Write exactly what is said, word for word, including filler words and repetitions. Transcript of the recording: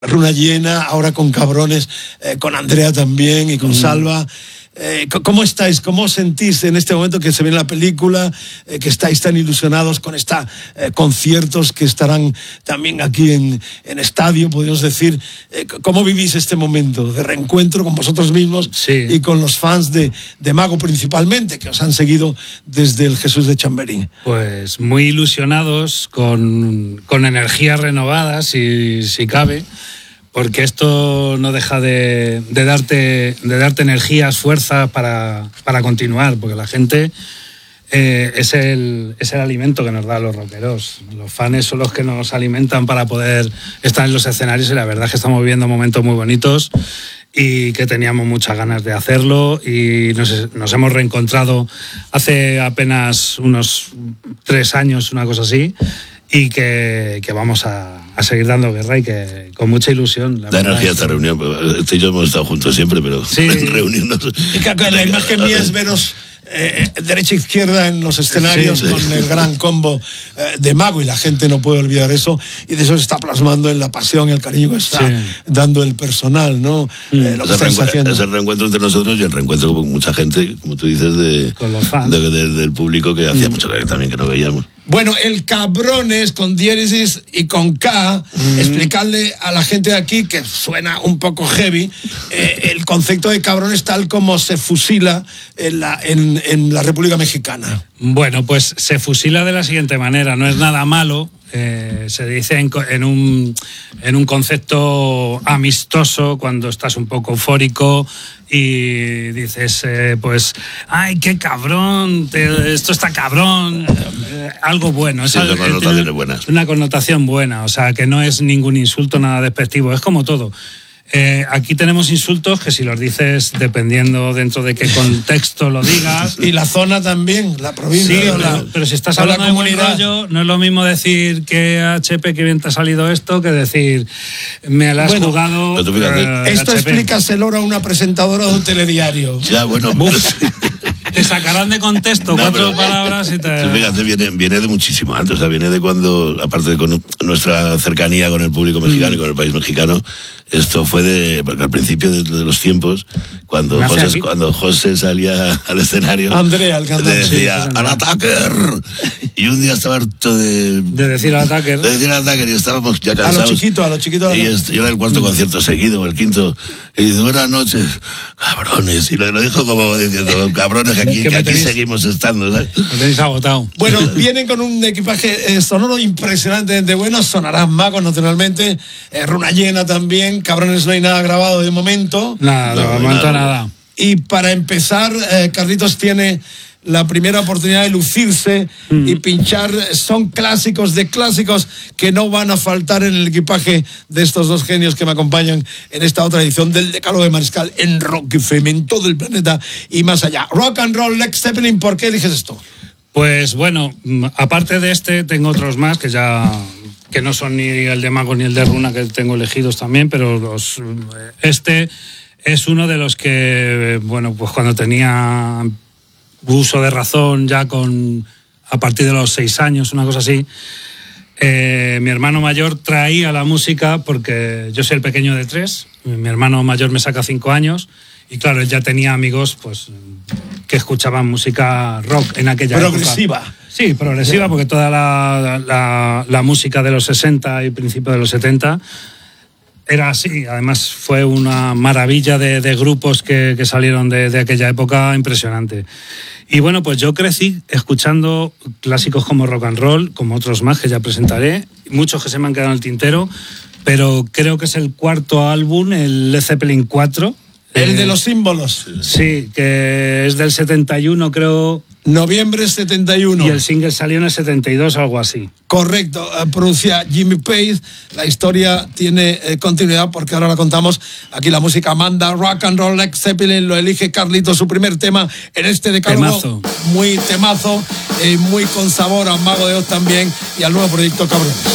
Runa Llena, ahora con Cabrones, eh, con Andrea también y con mm. Salva. Eh, ¿Cómo estáis? ¿Cómo sentís en este momento que se viene la película? Eh, que estáis tan ilusionados con estos eh, conciertos que estarán también aquí en, en estadio, podríamos decir. Eh, ¿Cómo vivís este momento de reencuentro con vosotros mismos sí. y con los fans de, de Mago principalmente, que os han seguido desde el Jesús de Chamberí? Pues muy ilusionados, con, con energías renovadas, si, si cabe. Porque esto no deja de, de, darte, de darte energías, fuerzas para, para continuar, porque la gente eh, es, el, es el alimento que nos da a los rockeros. Los fans son los que nos alimentan para poder estar en los escenarios, y la verdad es que estamos viviendo momentos muy bonitos y que teníamos muchas ganas de hacerlo, y nos, nos hemos reencontrado hace apenas unos tres años, una cosa así, y que, que vamos a, a seguir dando guerra, y que con mucha ilusión. La da energía esta reunión. Este y yo hemos estado juntos siempre, pero sí. reunirnos. Y que la imagen mía es veros eh, derecha e izquierda en los escenarios, sí, sí. con el gran combo eh, de Mago, y la gente no puede olvidar eso, y de eso se está plasmando en la pasión, el cariño que está sí. dando el personal, ¿no? Mm. Eh, lo que es, el haciendo. Es el reencuentro entre nosotros y el reencuentro con mucha gente, como tú dices, de, con los fans. De, de, del público, que hacía mm. mucho que también que no veíamos. Bueno, el Cabrones con diéresis y con K, mm. explicarle a la gente de aquí, que suena un poco heavy, eh, el concepto de Cabrones tal como se fusila en la, en, en la República Mexicana. Bueno, pues se fusila de la siguiente manera, no es nada malo. Eh, se dice en, en, un, en un concepto amistoso, cuando estás un poco eufórico y dices, eh, pues, ¡ay, qué cabrón! Te, esto está cabrón. Eh, algo bueno. Sí, es, una connotación buena. Una connotación buena, o sea, que no es ningún insulto, nada despectivo, es como todo. Eh, aquí tenemos insultos que si los dices dependiendo dentro de qué contexto lo digas. Y la zona también, la provincia. Sí, o la, pero, pero si estás hablando de buen rollo, no es lo mismo decir que H P, que bien te ha salido esto, que decir me la has bueno, jugado. Uh, esto explícaselo a una presentadora de un telediario. Ya, bueno. Te sacarán de contexto no, cuatro pero, palabras y te... Fíjate, viene, viene de muchísimo antes, o sea, viene de cuando, aparte de con nuestra cercanía con el público mexicano mm. y con el país mexicano, esto fue de, porque al principio de, de los tiempos, cuando José, cuando José salía al escenario, Andrea, el cantante, decía, sí, ¡al ataquer! Y un día estaba harto de... De decir al ataque. De decir al ataque, y estábamos ya cansados. A los chiquitos, a los chiquitos. Y este, yo era el cuarto mm. concierto seguido, o el quinto, y dice, buenas noches, cabrones, y lo, lo dijo como diciendo, cabrones, que aquí, que aquí tenéis, seguimos estando, ¿sabes? Me tenéis agotado. Bueno, vienen con un equipaje eh, sonoro impresionantemente bueno, sonarán Magos naturalmente, eh, Runa Llena también, Cabrones no hay nada grabado de momento. Nada, no, de momento nada. nada. Y para empezar, eh, Carlitos tiene la primera oportunidad de lucirse mm. y pinchar. Son clásicos de clásicos que no van a faltar en el equipaje de estos dos genios que me acompañan en esta otra edición del Decálogo de Mariscal en Rock F M, en todo el planeta y más allá. Rock and Roll, Led Zeppelin, ¿por qué eliges esto? Pues bueno, aparte de este, tengo otros más que ya... que no son ni el de Mago ni el de Runa, que tengo elegidos también, pero los, este es uno de los que, bueno, pues cuando tenía uso de razón, ya con a partir de los seis años, una cosa así, eh, mi hermano mayor traía la música, porque yo soy el pequeño de tres, mi hermano mayor me saca cinco años, y claro, él ya tenía amigos pues que escuchaban música rock en aquella progresiva. época. Sí, progresiva, porque toda la, la, la música de los sesenta y principios de los setenta era así. Además fue una maravilla de, de grupos que, que salieron de, de aquella época, impresionante. Y bueno, pues yo crecí escuchando clásicos como Rock and Roll, como otros más que ya presentaré, muchos que se me han quedado en el tintero, pero creo que es el cuarto álbum, el Led Zeppelin cuatro. El eh, de los símbolos. Sí, que es del setenta y uno, creo. Noviembre setenta y uno. Y el single salió en el setenta y dos, algo así. Correcto, pronuncia Jimmy Page. La historia tiene eh, continuidad, porque ahora la contamos. Aquí la música manda. Rock and Roll, Led Zeppelin, lo elige Carlitos, su primer tema en este decálogo. Temazo. Muy temazo, eh, muy con sabor a Mago de Oz también y al nuevo proyecto Cabrones.